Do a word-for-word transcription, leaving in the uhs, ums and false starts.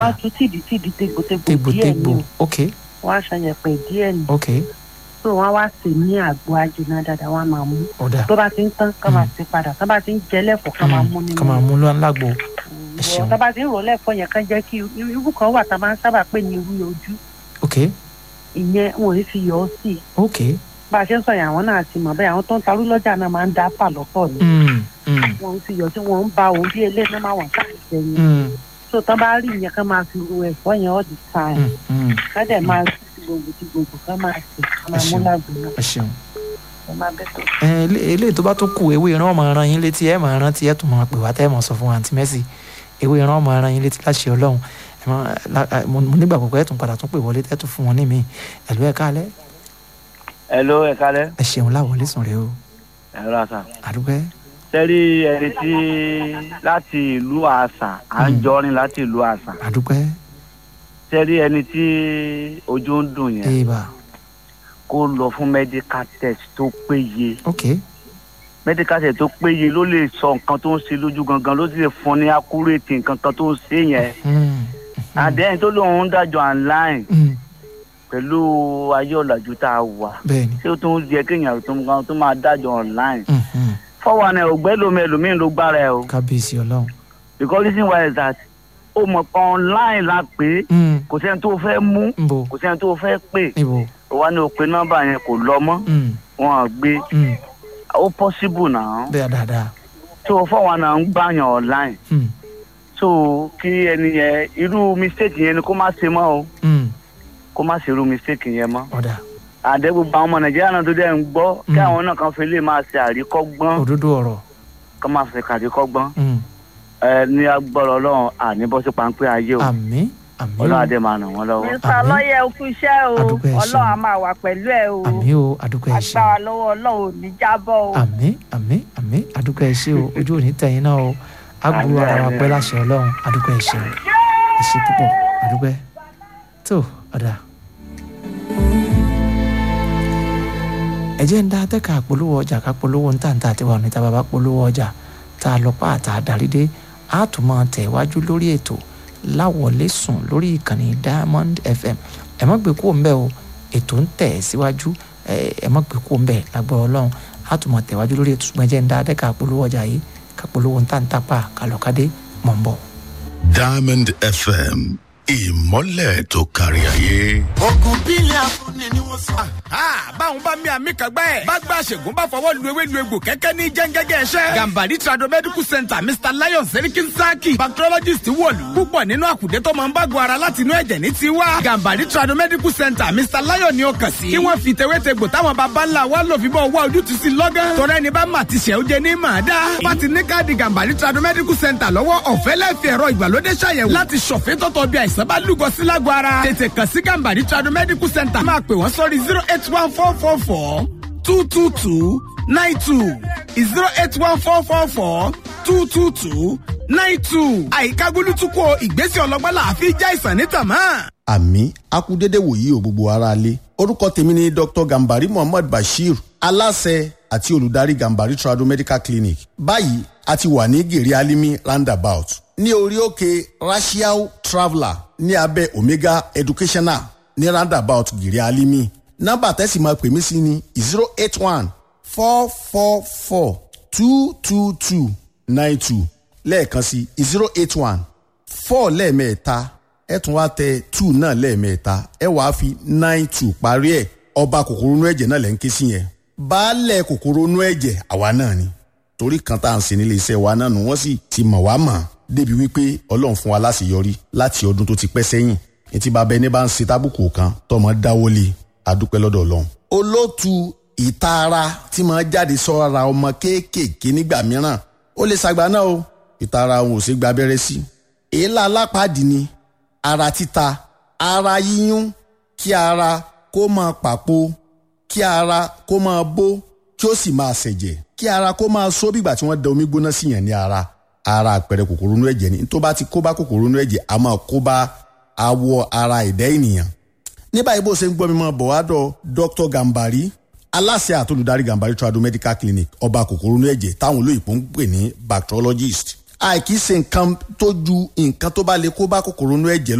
wọ́n á tún tìdítìdí tegbòtegbò díẹ̀ ni o. ok. wọ́n á ṣan yẹ̀pẹ̀ díẹ̀ ni. ok. so wọ́n á wá sè ní àgbo ajiná dáadáa wọ́n á máa mú. ọ̀dà. tó bá ti ń tán ká máa ṣe padà tó bá ti ń jẹ lẹ́fọ̀ọ́ ká máa mú nínú. ká máa mú lágbo. ẹ ṣeun. tó bá ti ń rò lẹ́fọ̀ọ́ yẹn kán jẹ́ kí irú kan wà tá a máa ń sábà pè ní irú ojú. ok. ìyẹn wọn ò fi yọ ọ sí. ok. bá a ṣe ń sọ yẹn àwọn náà ti mọ̀ bẹ́ẹ̀ àwọn tó ń tarú lọ́jà náà máa ń dá fà lọ́pọ̀ ni. wọn ò fi yọ tí wọn ń ba òun bí eléyìí náà máa wà káàkiri yẹn. so tán bá rí ìyẹn kán máa fi ru ẹ̀fọ́ yẹn all the time. ká dẹ̀ máa ti gbogbo ti gbogbo ká máa ṣe ká máa mú lágbo náà. ẹ ṣeun. ẹ máa bẹ́ tó. ẹ eléyìí tó bá tó kù ewé ìran ọmọ ara yín létí ẹ máa rántí ẹ tó máa pè wá tẹ́ ẹ máa sọ fún wa àǹtí Mercy ewé ìran ọmọ ara yín létí láṣẹ Ọlọ́run mo nígbà púpọ̀ ẹ̀ tún padà tún pè wọlé tẹ́ tún fún wọn ní mi ẹ̀lú ẹ̀ kálẹ̀. ẹ̀lú ẹ̀ kálẹ̀. ẹ ṣeun láwọlé sùn rẹ o. ẹ̀rọ àṣà. àdúgbẹ́. sẹ́rí ẹni tí láti ìlú àṣà à ń jọrin láti ìlú àṣà. àdúgbẹ́. sẹ́rí ẹni tí ojú ń dùn yẹn. èèbà. kó lọ fún medical test tó péye. ok. medical test tó péye ló lè sọ nǹkan tó ń ṣe lójú gangan ló sì lè fún ní accurate nǹkan kan tó ń ṣe yẹn. àdéhùn tó lóun ń dájọ́ online pẹ̀lú ayé ọ̀làjú tá a wà ṣé ó tún yẹ kéèyàn tó máa dájọ́ online. fọwọ́ ni ògbẹ́ lomi ẹlòmíín ló gbára ẹ o. kábíyèsí Ọlọ́run. because reason why is that ó mọ̀ pé online la pé kò sẹ́ni tó fẹ́ mú kò sẹ́ni tó fẹ́ pè ó wá ní o pé nọ́mbà yẹn kò lọ mọ́ wọn à gbé ó possible náà. bẹ́ẹ̀ dáadáa. tó fọwọ́ náà ń gbàyàn online. Mm. so kí ẹni yẹn irú mistake yẹn ni kó má ṣe mọ́ o kó má ṣe irú mistake yẹn mọ́. ọ̀dà. àdé gbogbo àwọn ọmọ Nàìjíríà náà tó dẹ̀ ń gbọ́ kí àwọn náà kan fi lè máa ṣe àríkọ́gbọ́n. òdodo ọ̀rọ̀. kó máa fi kàríkọ́gbọ́n. ẹ ní agbọ́rọ̀ Ọlọ́run àní bọ́ sí páńpẹ́ ayé o. àmín àmín o. Ọlọ́run adé máa ràn wọ́n lọ́wọ́. mr lọ́yẹ̀ òkú iṣẹ́ o Ọlọ́run á máa wà pẹ̀lú ẹ o. àmín o àdúgbò ẹ ṣé. agbára lọ́wọ́ Ọlọ́run ò ní jábọ́ o. àmín àmín àmín àdúgbò ẹ ṣé o ojú ò ní tẹ̀yìn náà o agbóró ara wa pẹ́ láṣẹ Ọlọ́run àdúgbò ẹ ṣé o ẹ ṣé púpọ̀ àdúgbò ẹ tó ọ̀dà. ẹ jẹ́ ń dá tẹ́ka polówó ọjà ká polówó ń tàǹtà àti wà níta bàbá polówó ọjà tá a lọ pa àtà àdarí dé a tún máa tẹ̀ wájú lórí ètò láwọlé sùn lórí ìkànnì Diamond F M ẹ má gbé kúrò ńbẹ̀ o ètò ń tẹ̀ síwájú ẹ má gbé kúrò ńbẹ̀ lágbára Ọlọ́run a tún máa tẹ̀ wájú lórí ètò ṣùgbọ́n ẹ jẹ́ ń dá tẹ́ka polówó ọjà yìí ká polówó ń tàǹtà pa kàlọ́kadé mọ̀ ń bọ̀. Diamond F M ìmọ́lẹ̀ tó kárí ayé. ogun bílẹ̀ afúnni ni wọ́n sọ. báwọn bá mi àmì kàgbá ẹ̀. bá gba àṣègùn bá fọwọ́ lu ewé lu egbò kẹ́kẹ́ ní jẹ́ngẹ́gẹ́ ẹ̀ṣẹ́. Gambari Trado Medical Center Mister Lion Serikin Saki bacteriologist wọ̀lú. púpọ̀ nínú àkùdé tó máa ń bá gbọ́ ara láti inú ẹ̀jẹ̀ ní tiwa. Gambari Trado Medical Center Mister Lion ni ó kàn sí. kí wọ́n fi tewétegbò táwọn baba ńlá wa lò fi bọ́ wá ojútùú sí lọ́gán. tọ́rọ ẹni bá mà ti ṣẹ́ ó jẹ ní màá dá. bá ti ní káàdì Gambari Trado Medical Center lọ́wọ́ ọ̀fẹ́ lẹ́fì ẹ̀rọ ìgbàlódé ṣàyẹ̀wò láti ṣọ̀fẹ́ tọ́tọ̀ bí àìsàn bá lúgọ sí lágọ̀ ara. tètè kàn sí Gambari Trado Medical Center máa pè wọ́n sórí zero eight one four four four two two two nine two zero eight one four four four two two two nine two. àyíká gbólútúkọ ìgbésẹ̀ ọlọ́gbọ́n làáfi já ìsàn ní tàmá. àmì akúdédé wòyí o gbogbo ara lé orúkọ tèmi ni Doctor Gambari Muhammad Bashir aláṣẹ àti olùdarí Gambari Trado Medical Clinic. báyìí a ti wà ní gèrè alimi roundabout ní orí òkè Rashiao Traveller ní abẹ́ Omega Educational ní roundabout gèrè alimi. nọ́mbà tẹ́sí máa pè mí sí ni zero eight one four four four two two two nine two lẹ́ẹ̀kan sí zero eight one four lẹ́ẹ̀mẹ́ta ẹ tún wá tẹ two náà lẹ́ẹ̀mẹ́ta ẹ wàá fi nine two parí ẹ̀ ọba kòkòrò inú ẹ̀jẹ̀ náà lẹ́ ń ké sí yẹn. baálẹ̀ kòkòrò inú ẹ̀jẹ̀ àwa náà ni torí kan tá à ń ṣe nílé iṣẹ́ wa náà nù wọ́n sì ti mọ̀ wá mọ̀ débi wípé Ọlọ́run fún wa láṣeyọrí láti ọdún tó ti pẹ́ sẹ́yìn etí bàbá ẹni bá ń ṣe tábùkù kan tọmọ dáwọ́lé adúpẹ́ lọ́dọ̀ Ọlọ́run. olóòtú ìtara tí máa jáde sọ́ra ọmọ kéékèèké nígbà mìíràn ó lè ṣàgbà náà o ìtara òun ò ṣe gba abẹ́rẹ́ sí. èélá alápàdé ni ara títa ara yíyún kí ara kó máa pàpò kí ara kó máa bó kí ó sì máa ṣẹ̀jẹ̀ kí ara kó máa só bígbà tí wọ́n da omi gbóná sí yẹn ní ara ara àpẹẹrẹ kòkòrò inú ẹ̀jẹ̀ ni tó bá ti kó bá kòkòrò inú ẹ̀jẹ̀ a máa kó bá awọ ara ẹ̀dá ènìyàn. ní báyìí bó ṣe ń gbọ́ mi mọ́ bọ̀ wá dọ̀ Doctor Gambari aláṣẹ àtolùdarí Gambari Trado Medical Clinic ọba kòkòrò inú ẹ̀jẹ̀ táwọn olóyìnbó ń pè ní bacteriologist. àìkí ṣe nǹkan tó ju nǹkan tó bá lè kó bá kòkòrò inú ẹ̀jẹ̀